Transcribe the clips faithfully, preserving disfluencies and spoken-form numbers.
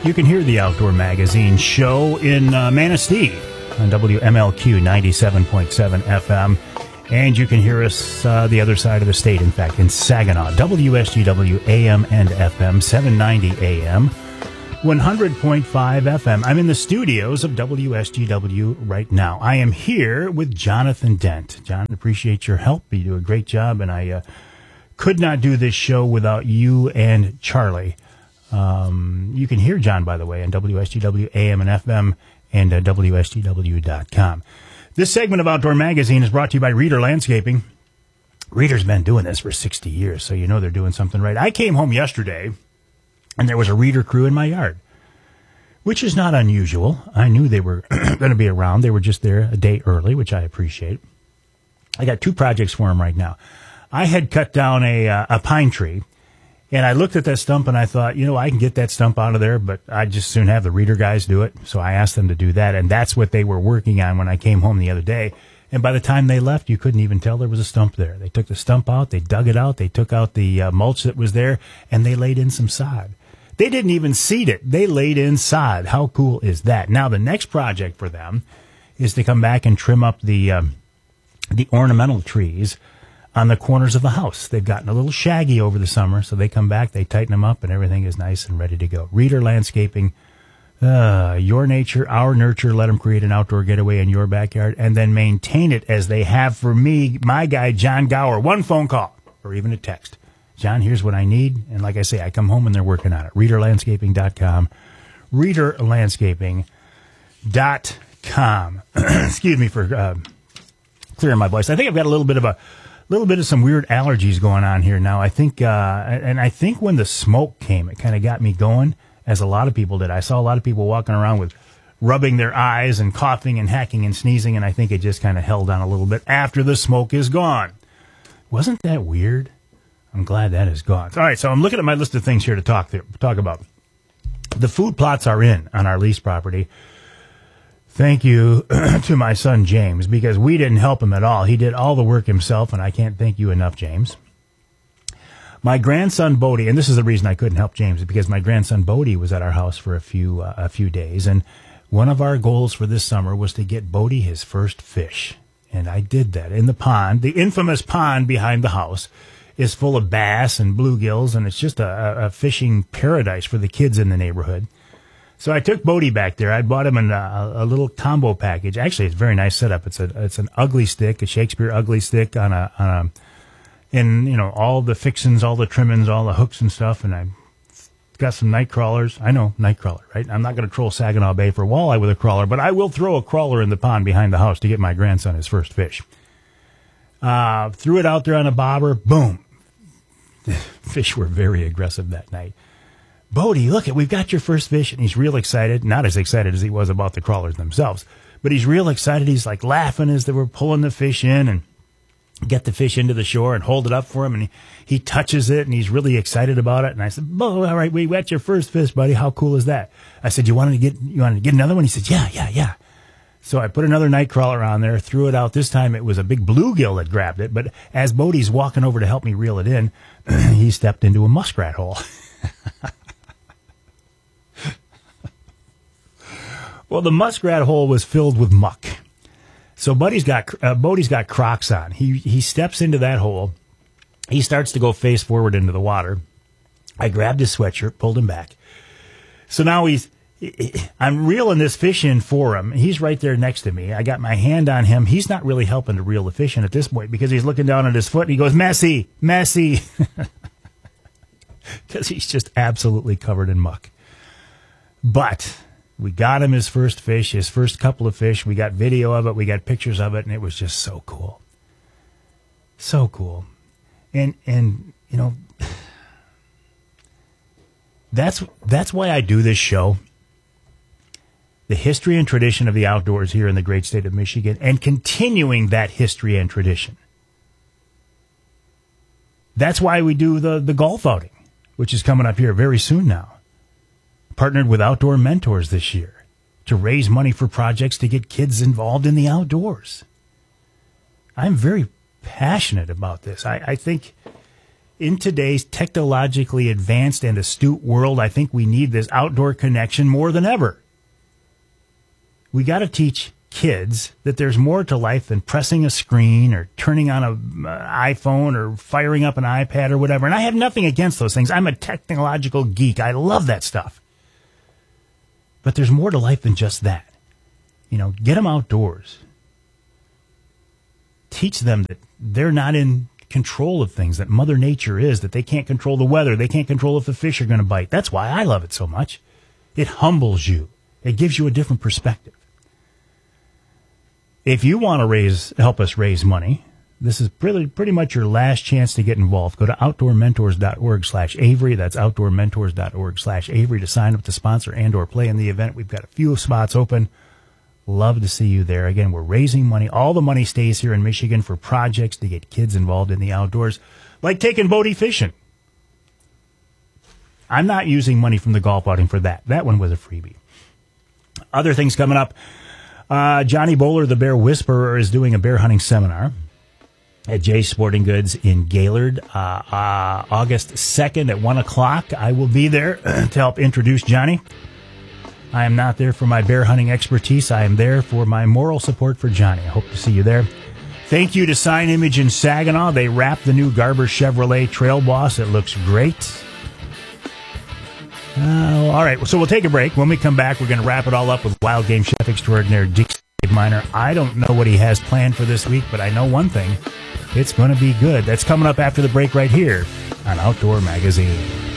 You can hear the Outdoor Magazine show in uh, Manistee on W M L Q ninety-seven point seven F M. And you can hear us uh, the other side of the state, in fact, in Saginaw. W S G W A M and F M, seven ninety A M, one hundred point five F M. I'm in the studios of W S G W right now. I am here with Jonathan Dent. John, appreciate your help. You do a great job, and I uh, could not do this show without you and Charlie. Um, you can hear John, by the way, on W S G W A M and F M and uh, W S G W dot com. This segment of Outdoor Magazine is brought to you by Reader Landscaping. Reader's been doing this for sixty years, so you know they're doing something right. I came home yesterday, and there was a Reader crew in my yard, which is not unusual. I knew they were going to be around. They were just there a day early, which I appreciate. I got two projects for them right now. I had cut down a uh, a pine tree, and I looked at that stump, and I thought, you know, I can get that stump out of there, but I'd just soon have the Reader guys do it. So I asked them to do that, and that's what they were working on when I came home the other day. And by the time they left, you couldn't even tell there was a stump there. They took the stump out, they dug it out, they took out the uh, mulch that was there, and they laid in some sod. They didn't even seed it. They laid in sod. How cool is that? Now, the next project for them is to come back and trim up the um, the ornamental trees on the corners of the house. They've gotten a little shaggy over the summer, so they come back, they tighten them up, and everything is nice and ready to go. Reader Landscaping, uh, your nature, our nurture, let them create an outdoor getaway in your backyard, and then maintain it as they have for me, my guy, John Gower. One phone call, or even a text. John, here's what I need, and like I say, I come home and they're working on it. Reader Landscaping dot com. Reader Landscaping dot com. Excuse me for uh, clearing my voice. I think I've got a little bit of a little bit of some weird allergies going on here now. I think, uh, and I think when the smoke came, it kind of got me going, as a lot of people did. I saw a lot of people walking around with rubbing their eyes and coughing and hacking and sneezing, and I think it just kind of held on a little bit after the smoke is gone. Wasn't that weird? I'm glad that is gone. All right, so I'm looking at my list of things here to talk to, talk about. The food plots are in on our lease property. Thank you to my son, James, because we didn't help him at all. He did all the work himself, and I can't thank you enough, James. My grandson, Bodie, and this is the reason I couldn't help James, because my grandson, Bodie, was at our house for a few uh, a few days, and one of our goals for this summer was to get Bodie his first fish, and I did that in the pond. The infamous pond behind the house is full of bass and bluegills, and it's just a, a fishing paradise for the kids in the neighborhood. So I took Bodie back there. I bought him an, a, a little combo package. Actually, it's a very nice setup. It's a it's an ugly stick, a Shakespeare ugly stick on a on a, and you know all the fixins, all the trimmings, all the hooks and stuff. And I got some night crawlers. I know night crawler, right? I'm not going to troll Saginaw Bay for walleye with a crawler, but I will throw a crawler in the pond behind the house to get my grandson his first fish. Uh, threw it out there on a bobber. Boom. Fish were very aggressive that night. Bodie, look, we've got your first fish, and he's real excited. Not as excited as he was about the crawlers themselves, but he's real excited. He's like laughing as they were pulling the fish in and get the fish into the shore and hold it up for him, and he, he touches it, and he's really excited about it. And I said, "Oh, all right, we got your first fish, buddy. How cool is that?" I said, "You wanted to get you wanted to get another one?" He said, "Yeah, yeah, yeah." So I put another night crawler on there, threw it out. This time it was a big bluegill that grabbed it, but as Bodie's walking over to help me reel it in, he stepped into a muskrat hole. Well, the muskrat hole was filled with muck. So Buddy's got, uh, Bodie's got Crocs on. He he steps into that hole. He starts to go face forward into the water. I grabbed his sweatshirt, pulled him back. So now he's, I'm reeling this fish in for him. He's right there next to me. I got my hand on him. He's not really helping to reel the fish in at this point because he's looking down at his foot and he goes, "Messy, messy." Because he's just absolutely covered in muck. But we got him his first fish, his first couple of fish. We got video of it. We got pictures of it, and it was just so cool. So cool. And, and you know, that's that's why I do this show. The history and tradition of the outdoors here in the great state of Michigan, and continuing that history and tradition. That's why we do the, the golf outing, which is coming up here very soon now. Partnered with Outdoor Mentors this year to raise money for projects to get kids involved in the outdoors. I'm very passionate about this. I, I think in today's technologically advanced and astute world, I think we need this outdoor connection more than ever. We got to teach kids that there's more to life than pressing a screen or turning on an iPhone or firing up an iPad or whatever. And I have nothing against those things. I'm a technological geek. I love that stuff. But there's more to life than just that. You know, get them outdoors. Teach them that they're not in control of things, that Mother Nature is, that they can't control the weather. They can't control if the fish are going to bite. That's why I love it so much. It humbles you. It gives you a different perspective. If you want to raise, help us raise money, this is pretty, pretty much your last chance to get involved. Go to outdoormentors.org slash Avery. That's outdoormentors.org slash Avery to sign up to sponsor and or play in the event. We've got a few spots open. Love to see you there. Again, we're raising money. All the money stays here in Michigan for projects to get kids involved in the outdoors, like taking boaty fishing. I'm not using money from the golf outing for that. That one was a freebie. Other things coming up. Uh, Johnny Bowler, the Bear Whisperer, is doing a bear hunting seminar at Jay's Sporting Goods in Gaylord, uh, uh, August second at one o'clock. I will be there to help introduce Johnny. I am not there for my bear hunting expertise. I am there for my moral support for Johnny. I hope to see you there. Thank you to Sign Image in Saginaw. They wrapped the new Garber Chevrolet Trail Boss. It looks great. Uh, all right, so we'll take a break. When we come back, we're going to wrap it all up with Wild Game Chef Extraordinaire Dick Miner. I don't know what he has planned for this week, but I know one thing. It's going to be good. That's coming up after the break right here on Outdoor Magazine.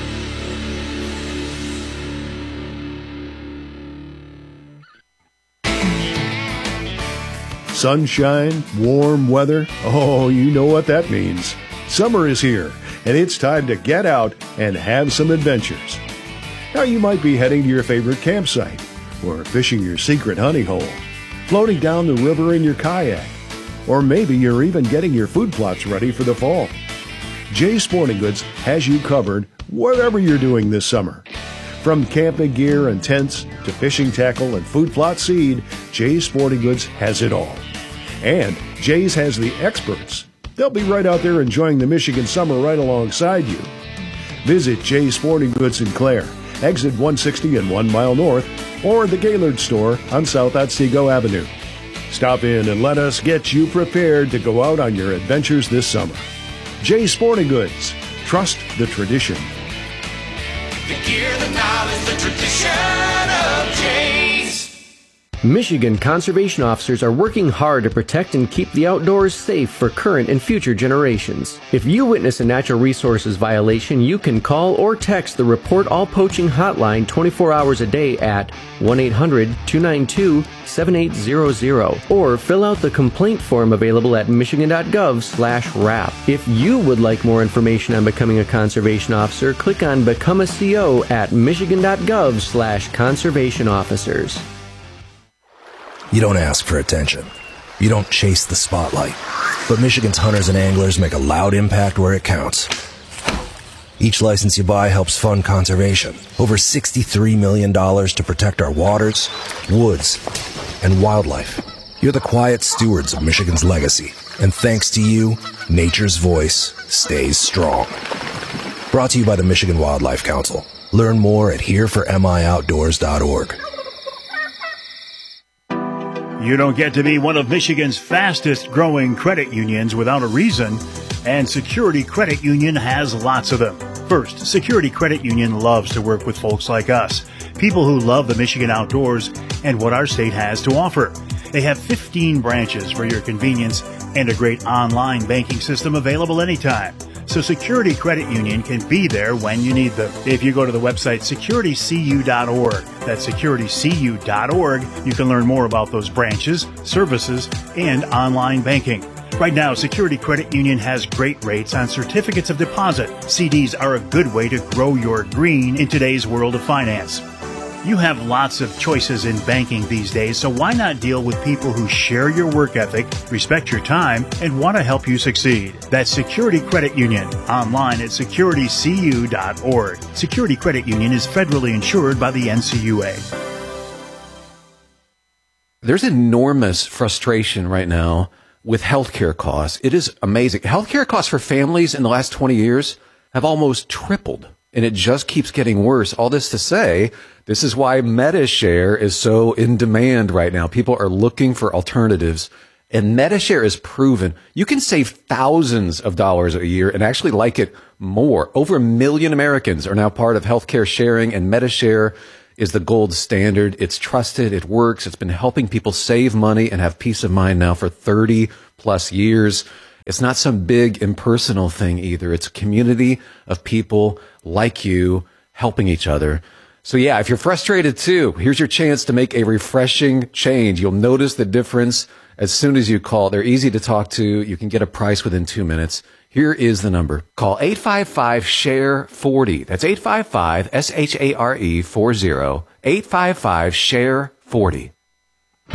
Sunshine, warm weather. Oh, you know what that means. Summer is here, and it's time to get out and have some adventures. Now you might be heading to your favorite campsite, or fishing your secret honey hole, floating down the river in your kayak, or maybe you're even getting your food plots ready for the fall. Jay's Sporting Goods has you covered whatever you're doing this summer. From camping gear and tents to fishing tackle and food plot seed, Jay's Sporting Goods has it all. And Jay's has the experts. They'll be right out there enjoying the Michigan summer right alongside you. Visit Jay's Sporting Goods in Clare, exit one sixty and one mile north, or the Gaylord store on South Otsego Avenue. Stop in and let us get you prepared to go out on your adventures this summer. Jay's Sporting Goods. Trust the tradition. The gear, the knowledge, the tradition of Jay's. Michigan conservation officers are working hard to protect and keep the outdoors safe for current and future generations. If you witness a natural resources violation, you can call or text the Report All Poaching hotline twenty-four hours a day at one eight hundred two nine two seven eight zero zero or fill out the complaint form available at michigan.gov slash RAP. If you would like more information on becoming a conservation officer, click on Become a C O at michigan.gov slash conservation officers. You don't ask for attention. You don't chase the spotlight. But Michigan's hunters and anglers make a loud impact where it counts. Each license you buy helps fund conservation. Over sixty-three million dollars to protect our waters, woods, and wildlife. You're the quiet stewards of Michigan's legacy. And thanks to you, nature's voice stays strong. Brought to you by the Michigan Wildlife Council. Learn more at here for m i outdoors dot org. You don't get to be one of Michigan's fastest growing credit unions without a reason, and Security Credit Union has lots of them. First, Security Credit Union loves to work with folks like us, people who love the Michigan outdoors and what our state has to offer. They have fifteen branches for your convenience and a great online banking system available anytime. So Security Credit Union can be there when you need them. If you go to the website security c u dot org, that's security c u dot org, you can learn more about those branches, services, and online banking. Right now, Security Credit Union has great rates on certificates of deposit. C Ds are a good way to grow your green in today's world of finance. You have lots of choices in banking these days, so why not deal with people who share your work ethic, respect your time, and want to help you succeed? That's Security Credit Union, online at security c u dot org. Security Credit Union is federally insured by the N C U A. There's enormous frustration right now with healthcare costs. It is amazing. Healthcare costs for families in the last twenty years have almost tripled, and it just keeps getting worse. All this to say, this is why MediShare is so in demand right now. People are looking for alternatives, and MediShare is proven. You can save thousands of dollars a year and actually like it more. Over a million Americans are now part of healthcare sharing, and MediShare is the gold standard. It's trusted. It works. It's been helping people save money and have peace of mind now for thirty plus years. It's not some big impersonal thing either. It's a community of people like you helping each other. So yeah, if you're frustrated too, here's your chance to make a refreshing change. You'll notice the difference as soon as you call. They're easy to talk to. You can get a price within two minutes. Here is the number. Call eight five five, S H A R E, forty. That's eight five five, S H A R E, forty. eight five five, S H A R E, forty.